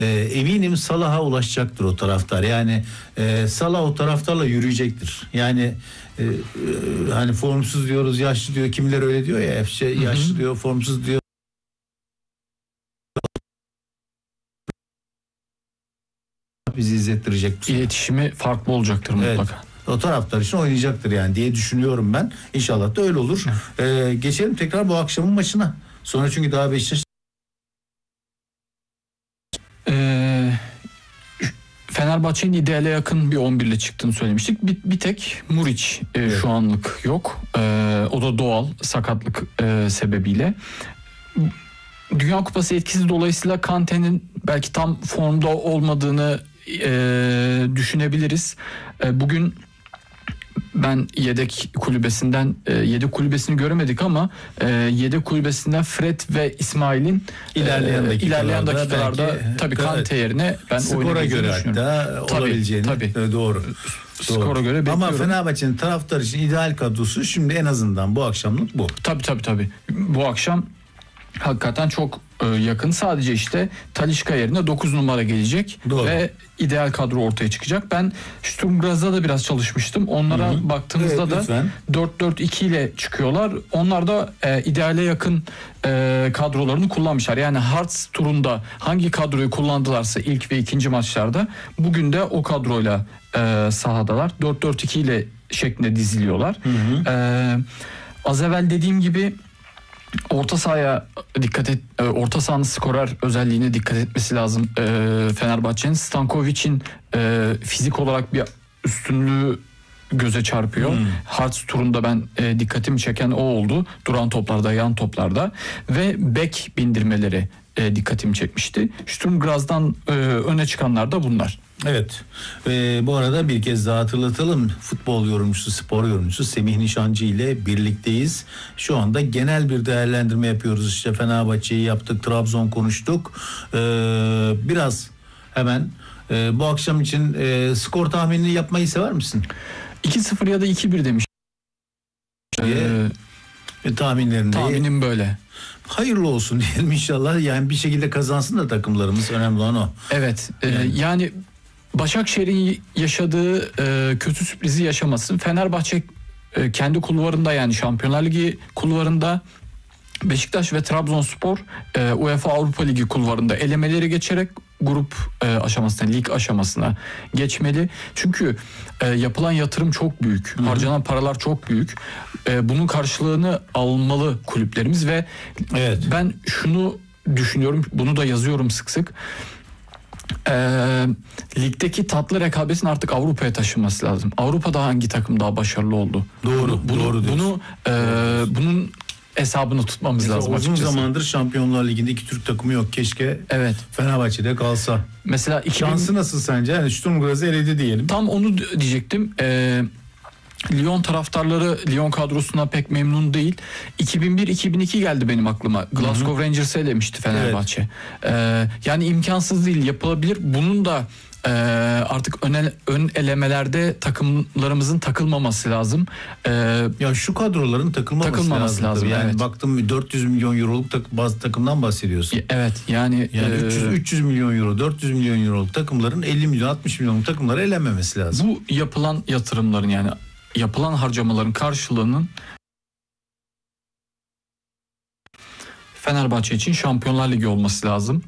Eminim Salah'a ulaşacaktır o taraftar. Yani Salah o taraftarla yürüyecektir. Yani hani formsuz diyoruz, yaşlı diyor. Kimileri öyle diyor ya. Yaşlı diyor, formsuz diyor. Bizi izlettirecek. İletişimi farklı olacaktır mutlaka. Evet. O taraftar için oynayacaktır yani diye düşünüyorum ben. İnşallah da öyle olur. Geçelim tekrar bu akşamın maçına. Sonra çünkü daha Beşiktaş Fenerbahçe'nin ideale yakın bir 11 ile çıktığını söylemiştik. Bir tek Muriç şu anlık yok. O da doğal sakatlık sebebiyle. Dünya Kupası etkisi dolayısıyla Kante'nin belki tam formda olmadığını düşünebiliriz. Bugün ben yedek kulübesini göremedik ama yedek kulübesinden Fred ve İsmail'in ilerleyen dakikalarda tabii Kante yerine ben skora göre hatta olabileceğini doğru. Skora göre bekliyorum. Ama Fenerbahçe'nin taraftar için ideal kadrosu şimdi en azından bu akşamlık bu. Tabii. Bu akşam hakikaten çok yakın. Sadece işte Talisca yerine 9 numara gelecek. Doğru. Ve ideal kadro ortaya çıkacak. Ben Sturm Graz'da da biraz çalışmıştım. Onlara baktığımızda da 4-4-2 ile çıkıyorlar. Onlar da ideale yakın kadrolarını kullanmışlar. Yani Hearts turunda hangi kadroyu kullandılarsa ilk ve ikinci maçlarda bugün de o kadroyla sahadalar. 4-4-2 ile şeklinde diziliyorlar. Az evvel dediğim gibi orta sahaya orta sahanın skorer özelliğine dikkat etmesi lazım Fenerbahçe'nin. Stankovic'in fizik olarak bir üstünlüğü göze çarpıyor. Hearts turunda ben dikkatimi çeken o oldu. Duran toplarda, yan toplarda ve bek bindirmeleri dikkatimi çekmişti. Sturm Graz'dan öne çıkanlar da bunlar. Evet. Bu arada bir kez daha hatırlatalım. Futbol yorumcusu, spor yorumcusu Semih Nişancı ile birlikteyiz. Şu anda genel bir değerlendirme yapıyoruz. İşte Fenerbahçe'yi yaptık, Trabzon konuştuk. Biraz hemen bu akşam için skor tahminini yapmayı sever misin? 2-0 ya da 2-1 demiş. Tahminim böyle. Hayırlı olsun diyelim inşallah. Yani bir şekilde kazansın da takımlarımız, önemli olan o. Evet. Yani Başakşehir'in yaşadığı kötü sürprizi yaşamasın. Fenerbahçe kendi kulvarında, yani Şampiyonlar Ligi kulvarında, Beşiktaş ve Trabzonspor UEFA Avrupa Ligi kulvarında elemeleri geçerek grup aşamasına, lig aşamasına geçmeli. Çünkü yapılan yatırım çok büyük. Harcanan paralar çok büyük. Bunun karşılığını almalı kulüplerimiz ve ben şunu düşünüyorum, bunu da yazıyorum sık sık. Ligdeki tatlı rekabetin artık Avrupa'ya taşınması lazım. Avrupa'da hangi takım daha başarılı oldu? Doğru. Bunun hesabını tutmamız lazım açıkçası. Uzun zamandır Şampiyonlar Ligi'nde iki Türk takımı yok. Keşke Fenerbahçe'de kalsa. Mesela şansı nasıl sence? Yani Sturm Graz'ı eledi diyelim. Tam onu diyecektim. Lyon taraftarları Lyon kadrosuna pek memnun değil. 2001-2002 geldi benim aklıma. Glasgow Rangers'ı elemişti Fenerbahçe. Yani imkansız değil, yapılabilir. Bunun da artık ön elemelerde takımlarımızın takılmaması lazım. Ya şu kadroların takılmaması lazım. Yani baktım 400 milyon euroluk bazı takımdan bahsediyorsun. Evet yani 300 milyon euro, 400 milyon euroluk takımların 50 milyon, 60 milyonluk takımlara elenmemesi lazım. Bu yapılan yatırımların, yani yapılan harcamaların karşılığının Fenerbahçe için Şampiyonlar Ligi olması lazım.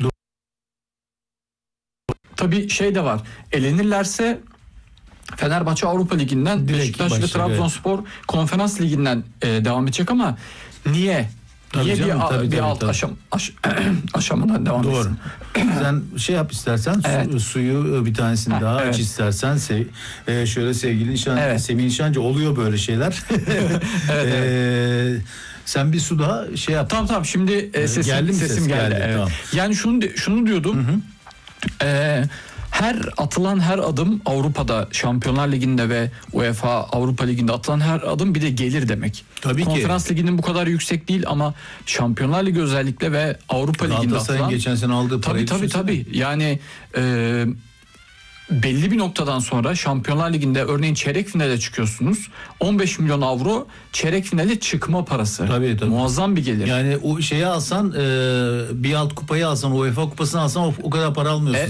Tabii şey de var. Elenirlerse Fenerbahçe Avrupa Ligi'nden, Beşiktaş ve Trabzonspor Konferans Ligi'nden devam edecek ama niye? Niye bir alt aşamadan devam etsin? Doğru. Sen şey yap istersen, suyu bir tanesini daha aç istersen. Şöyle sevgili Semih Nişancı, oluyor böyle şeyler. Sen bir su daha şey yap. Tamam şimdi sesim geldi. Evet. Tamam. Yani şunu diyordum. Her atılan her adım Avrupa'da, Şampiyonlar Ligi'nde ve UEFA Avrupa Ligi'nde atılan her adım bir de gelir demek. Tabii Konferans Ligi'nin bu kadar yüksek değil ama Şampiyonlar Ligi özellikle ve Avrupa Ligi'nde atılan... geçen sene aldığı parayı tabii. Yani belli bir noktadan sonra Şampiyonlar Ligi'nde örneğin çeyrek finale çıkıyorsunuz. 15 milyon avro çeyrek finale çıkma parası. Tabii. Muazzam bir gelir. Yani o şeyi alsan, bir alt kupayı alsan, UEFA kupasını alsan o kadar para almıyorsun